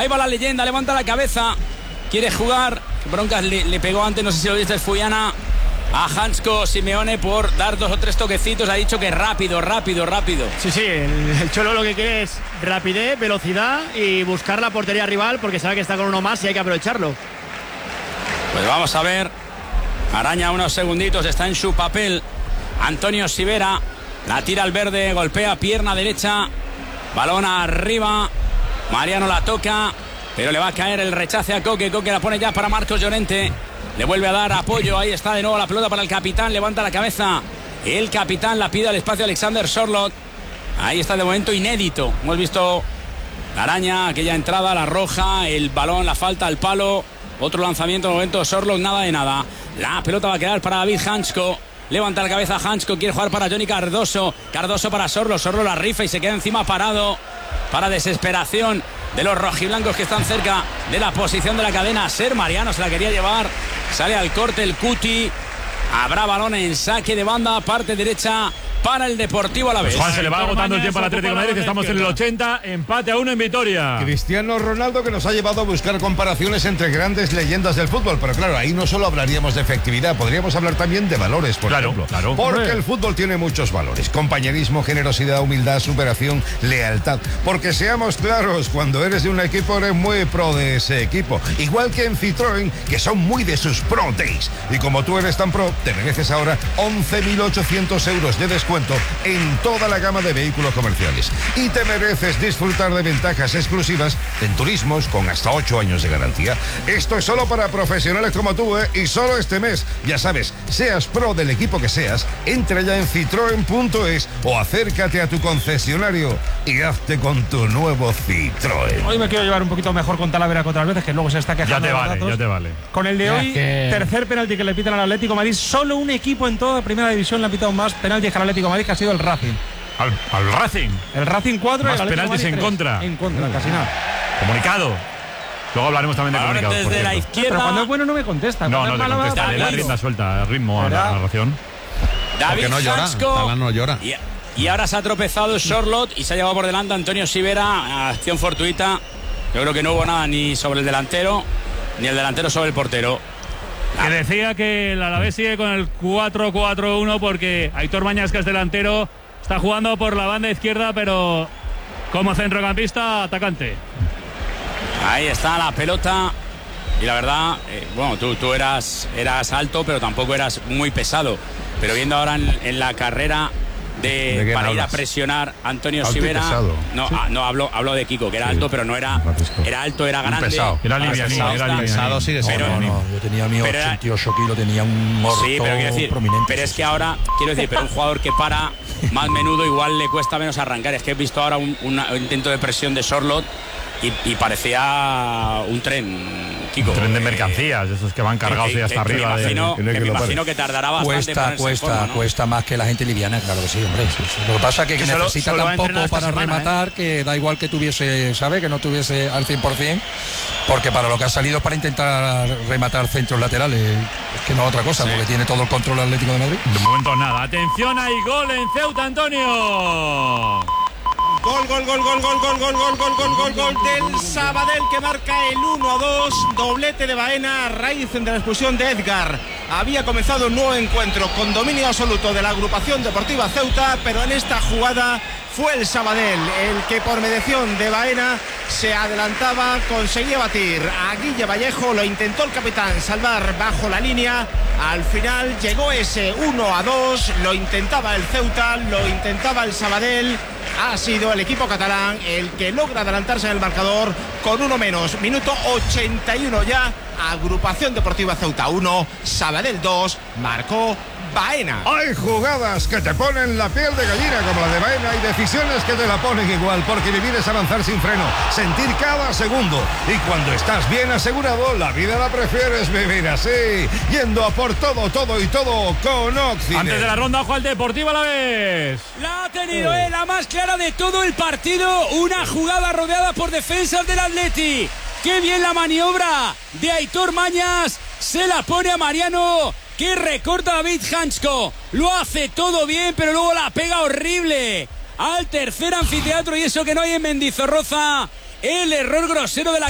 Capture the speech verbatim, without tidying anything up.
Ahí va la leyenda, levanta la cabeza. Quiere jugar. Broncas le, le pegó antes, no sé si lo viste, Fuyana, a Hansko Simeone por dar dos o tres toquecitos. Ha dicho que rápido, rápido, rápido. Sí, sí, el, el Cholo lo que quiere es rapidez, velocidad y buscar la portería rival porque sabe que está con uno más y hay que aprovecharlo. Pues vamos a ver. Araña unos segunditos, está en su papel Antonio Sivera. La tira al verde, golpea pierna derecha. Balón arriba. Mariano la toca, pero le va a caer el rechace a Coque. Coque la pone ya para Marcos Llorente. Le vuelve a dar apoyo. Ahí está de nuevo la pelota para el capitán. Levanta la cabeza. El capitán la pide al espacio Alexander Sorloth. Ahí está de momento inédito. Hemos visto la araña, aquella entrada, la roja, el balón, la falta, el palo. Otro lanzamiento de momento Sorloth, nada de nada. La pelota va a quedar para David Hansko. Levanta la cabeza Hansko. Quiere jugar para Johnny Cardoso. Cardoso para Sorloth. Sorloth la rifa y se queda encima parado. Para desesperación de los rojiblancos que están cerca de la posición de la cadena. Ser Mariano se la quería llevar. Sale al corte el Cuti. Habrá balón en saque de banda, parte derecha para el Deportivo Alavés. Pues Juan, se le va agotando el tiempo al Atlético de Madrid. Estamos en el ochenta, empate a uno en Vitoria. Cristiano Ronaldo, que nos ha llevado a buscar comparaciones entre grandes leyendas del fútbol. Pero claro, ahí no solo hablaríamos de efectividad, podríamos hablar también de valores, por claro, ejemplo. Claro. Porque Hombre. el fútbol tiene muchos valores: compañerismo, generosidad, humildad, superación, lealtad. Porque seamos claros, cuando eres de un equipo eres muy pro de ese equipo. Igual que en Citroën, que son muy de sus Pro Days. Y como tú eres tan pro, te mereces ahora once mil ochocientos euros de descuento en toda la gama de vehículos comerciales. Y te mereces disfrutar de ventajas exclusivas en turismos con hasta ocho años de garantía. Esto es solo para profesionales como tú, ¿eh? Y solo este mes. Ya sabes, seas pro del equipo que seas, entra ya en citroen punto es o acércate a tu concesionario y hazte con tu nuevo Citroën. Hoy me quiero llevar un poquito mejor con Talavera que otras veces, que luego se está quejando. Ya te de los vale, datos. ya te vale. Con el de Ya, hoy, que... tercer penalti que le pitan al Atlético de Madrid. Solo un equipo en toda primera división le ha pitado más penaltis que al Atlético de Madrid, que ha sido el Racing. Al, al Racing. El Racing cuatro Más y el Atlético penaltis de Madrid en tres. contra. En contra, casi nada. Comunicado. Luego hablaremos también de Ahora comunicados. desde por la cierto. izquierda. Pero cuando es bueno no me contesta. No, Cuando no es te malo, contesta. va Le da ruido. rienda suelta, ritmo a la ¿Verdad? narración. David no llora, Hansko. Talán no llora. Y, y ahora se ha tropezado Sorloth y se ha llevado por delante Antonio Sivera. Acción fortuita. Yo creo que no hubo nada ni sobre el delantero, ni el delantero sobre el portero. Que decía que el Alavés sigue con el cuatro cuatro uno porque Aitor Mañas, que es delantero, está jugando por la banda izquierda, pero como centrocampista atacante. Ahí está la pelota. Y la verdad, eh, bueno, tú, tú eras, eras alto, pero tampoco eras muy pesado. Pero viendo ahora en, en la carrera de, ¿De quién para ir a hablas? presionar Antonio Alto y Sivera. pesado. No, ah, no hablo, hablo de Kiko, que era Sí. alto, pero no era, Francisco. era alto, era Un grande. pesado. Era Para livianín, ser era sausta. livianín. Pesado sigue siendo. Pero- No, no, yo tenía mi pero era- ochenta y ocho kilos, tenía un orto Sí, pero quiero decir, prominente. pero es que ahora, quiero decir, pero un jugador que para más menudo igual le cuesta menos arrancar. Es que he visto ahora un, una- un intento de presión de Sorloth y, y parecía un tren, Kiko. Un tren de Eh, mercancías, esos que van cargados que- y hasta que- que arriba. Me de- imagino, que no hay que que me lo pare. imagino que tardará bastante en Cuesta, ponerse en cuesta, forma, ¿no? cuesta más que la gente liviana, claro que sí, hombre. Sí, sí. Lo que pasa es que, Que solo- necesita solo va a tan poco entrenar esta para semana, rematar que da igual que tuviese, ¿sabe? Que no tuviese al cien por cien, porque para lo que ha salido es para intentar rematar centros laterales. Es que no otra cosa, porque tiene todo el control el Atlético de Madrid. De momento nada. Atención, hay gol en Ceuta, Antonio. Gol, gol, gol, gol, gol, gol, gol, gol, gol, gol, gol, gol del Sabadell, que marca el uno a dos, doblete de Baena a raíz de la expulsión de Edgar. Había comenzado un nuevo encuentro con dominio absoluto de la agrupación deportiva Ceuta, pero en esta jugada fue el Sabadell el que por mediación de Baena se adelantaba, conseguía batir a Guille Vallejo, lo intentó el capitán salvar bajo la línea, al final llegó ese uno a dos, lo intentaba el Ceuta, lo intentaba el Sabadell. Ha sido el equipo catalán el que logra adelantarse en el marcador con uno menos. Minuto ochenta y uno ya. Agrupación Deportiva Ceuta uno, Sabadell dos, marcó Baena. Hay jugadas que te ponen la piel de gallina como la de Baena y decisiones que te la ponen igual, porque vivir es avanzar sin freno, sentir cada segundo. Y cuando estás bien asegurado, la vida la prefieres vivir así, yendo a por todo, todo y todo con Occident. Antes de la ronda, ojo al Deportivo Alavés. La ha tenido él, la más clara de todo el partido. Una jugada rodeada por defensas del Atleti. ¡Qué bien la maniobra de Aitor Mañas! Se la pone a Mariano, que recorta a David Hansko. Lo hace todo bien, pero luego la pega horrible al tercer anfiteatro. Y eso que no hay en Mendizorroza. El error grosero de la